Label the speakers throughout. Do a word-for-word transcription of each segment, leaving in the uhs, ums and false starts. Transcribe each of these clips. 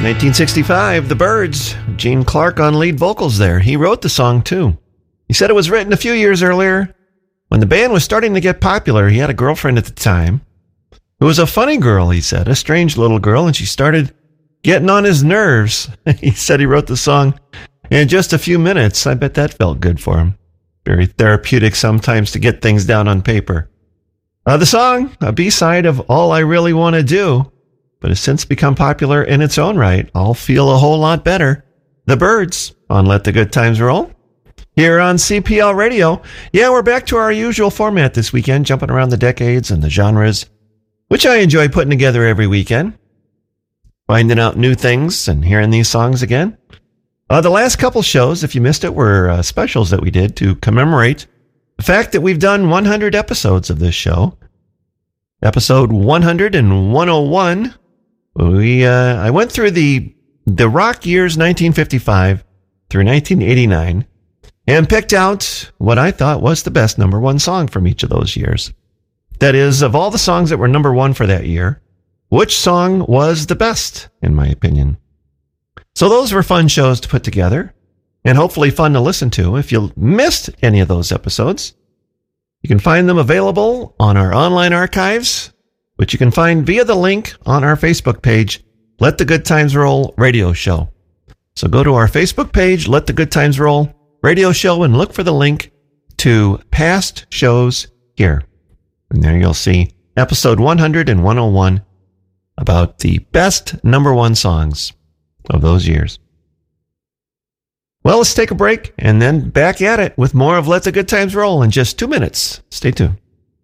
Speaker 1: nineteen sixty-five, The Byrds, Gene Clark on lead vocals there. He wrote the song too. He said it was written a few years earlier. When the band was starting to get popular, he had a girlfriend at the time who was a funny girl, he said, a strange little girl, and she started getting on his nerves. He said he wrote the song in just a few minutes. I bet that felt good for him. Very therapeutic sometimes to get things down on paper. Uh, the song, a B-side of All I Really Want to Do, but has since become popular in its own right. I'll Feel a Whole Lot Better. The Byrds on Let the Good Times Roll. Here on C P L Radio. Yeah, we're back to our usual format this weekend, jumping around the decades and the genres, which I enjoy putting together every weekend. Finding out new things and hearing these songs again. Uh, the last couple shows, if you missed it, were uh, specials that we did to commemorate the fact that we've done one hundred episodes of this show. Episode one hundred and one oh one. We, uh, I went through the, the rock years nineteen fifty-five through nineteen eighty-nine and picked out what I thought was the best number one song from each of those years. That is, of all the songs that were number one for that year, which song was the best, in my opinion? So those were fun shows to put together and hopefully fun to listen to. If you missed any of those episodes, you can find them available on our online archives, which you can find via the link on our Facebook page, Let the Good Times Roll Radio Show. So go to our Facebook page, Let the Good Times Roll Radio Show, and look for the link to past shows here. And there you'll see episode one hundred and one oh one about the best number one songs of those years. Well, let's take a break and then back at it with more of Let the Good Times Roll in just two minutes. Stay tuned.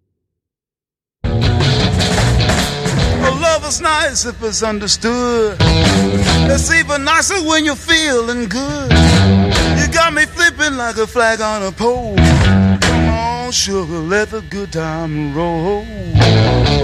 Speaker 2: Love is nice if it's understood. It's even nicer when you're feeling good. You got me flipping like a flag on a pole. Come on, sugar, let the good time roll.